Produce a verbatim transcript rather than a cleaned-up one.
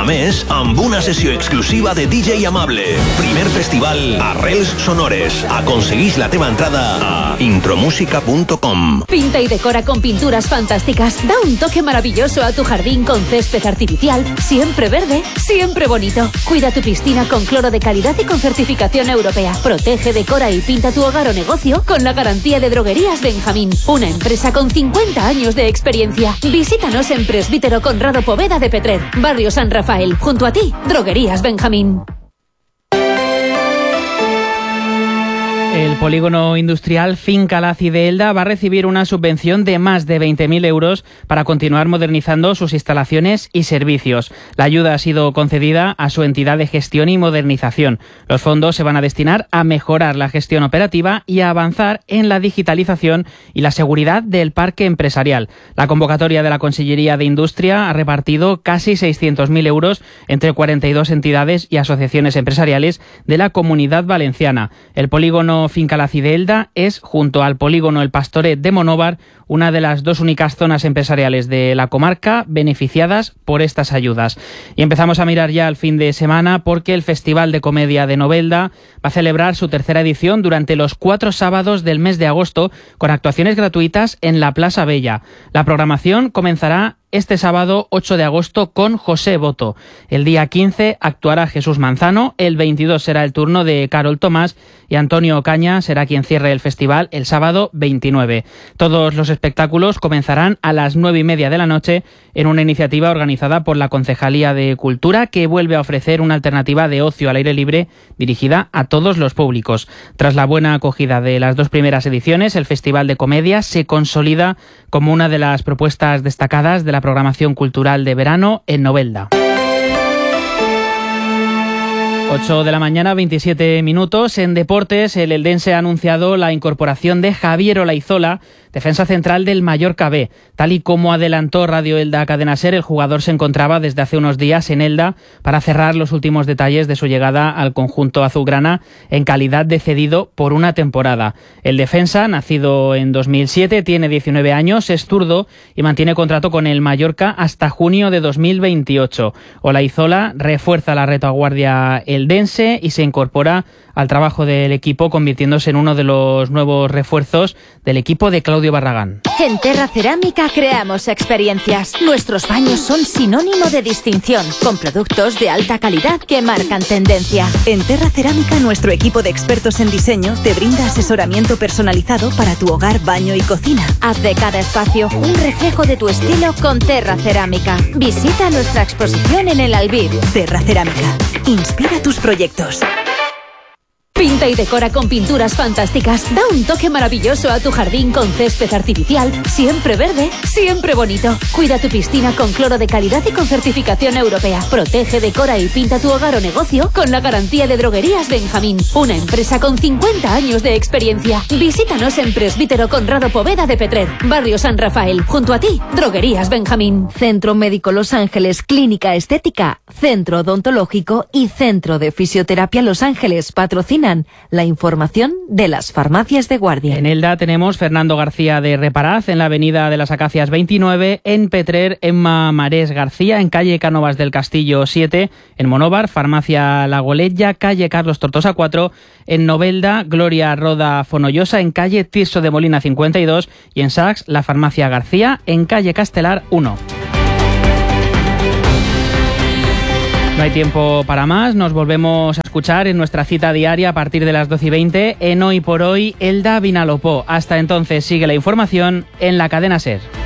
mes amb una sessió exclusiva de D J Amable. Primer festival Arrels Sonores. Aconseguís la teva entrada a intromusica punto com. Pinta y decora con pinturas fantásticas. Da un toque maravilloso a tu jardín con césped artificial, siempre verde, siempre bonito. Cuida tu piscina con cloro de calidad y con certificación europea. Protege, decora y pinta tu hogar o negocio con la garantía de Droguerías Benjamín, una empresa con cincuenta años de experiencia. Visítanos en Presbítero Conrado Poveda de Petrer, Barrio San Rafael. Junto a ti, Droguerías Benjamín. El polígono industrial Finca Laci de Elda va a recibir una subvención de más de veinte mil euros para continuar modernizando sus instalaciones y servicios. La ayuda ha sido concedida a su entidad de gestión y modernización. Los fondos se van a destinar a mejorar la gestión operativa y a avanzar en la digitalización y la seguridad del parque empresarial. La convocatoria de la Consellería de Industria ha repartido casi seiscientos mil euros entre cuarenta y dos entidades y asociaciones empresariales de la Comunidad Valenciana. El polígono Finca Laci de Elda es, junto al polígono El Pastoret de Monóvar, una de las dos únicas zonas empresariales de la comarca beneficiadas por estas ayudas. Y empezamos a mirar ya el fin de semana porque el Festival de Comedia de Novelda va a celebrar su tercera edición durante los cuatro sábados del mes de agosto con actuaciones gratuitas en la Plaza Bella. La programación comenzará este sábado ocho de agosto con José Boto. El día quince actuará Jesús Manzano, el veintidós será el turno de Carol Tomás y Antonio Ocaña será quien cierre el festival el sábado veintinueve. Todos los espectáculos comenzarán a las nueve y media de la noche en una iniciativa organizada por la Concejalía de Cultura que vuelve a ofrecer una alternativa de ocio al aire libre dirigida a todos los públicos. Tras la buena acogida de las dos primeras ediciones, el Festival de Comedia se consolida como una de las propuestas destacadas de la programación cultural de verano en Novelda. ocho de la mañana, veintisiete minutos. En deportes, el eldense ha anunciado la incorporación de Javier Olaizola, defensa central del Mallorca B. Tal y como adelantó Radio Elda Cadena Ser, el jugador se encontraba desde hace unos días en Elda para cerrar los últimos detalles de su llegada al conjunto azulgrana en calidad de cedido por una temporada. El defensa, nacido en dos mil siete, tiene diecinueve años, es zurdo y mantiene contrato con el Mallorca hasta junio de dos mil veintiocho. Olaizola refuerza la retaguardia eldense y se incorpora al trabajo del equipo, convirtiéndose en uno de los nuevos refuerzos del equipo de Claudio Barragán. En Terra Cerámica creamos experiencias. Nuestros baños son sinónimo de distinción, con productos de alta calidad que marcan tendencia. En Terra Cerámica, nuestro equipo de expertos en diseño te brinda asesoramiento personalizado para tu hogar, baño y cocina. Haz de cada espacio un reflejo de tu estilo con Terra Cerámica. Visita nuestra exposición en el Albir. Terra Cerámica. Inspira tus proyectos. Pinta y decora con pinturas fantásticas. Da un toque maravilloso a tu jardín con césped artificial, siempre verde, siempre bonito. Cuida tu piscina con cloro de calidad y con certificación europea. Protege, decora y pinta tu hogar o negocio con la garantía de Droguerías Benjamín, una empresa con cincuenta años de experiencia. Visítanos en Presbítero Conrado Poveda de Petrer, Barrio San Rafael. Junto a ti, Droguerías Benjamín. Centro Médico Los Ángeles, Clínica Estética, Centro Odontológico y Centro de Fisioterapia Los Ángeles patrocinan la información de las farmacias de guardia. En Elda tenemos Fernando García de Reparaz, en la avenida de las Acacias veintinueve, en Petrer, Emma Marés García, en calle Cánovas del Castillo siete, en Monóvar, Farmacia La Golella, calle Carlos Tortosa cuatro, en Novelda, Gloria Roda Fonollosa, en calle Tirso de Molina cincuenta y dos, y en Sax, la Farmacia García, en calle Castelar uno. No hay tiempo para más, nos volvemos a escuchar en nuestra cita diaria a partir de las doce y veinte en Hoy por Hoy, Elda Vinalopó. Hasta entonces sigue la información en la cadena SER.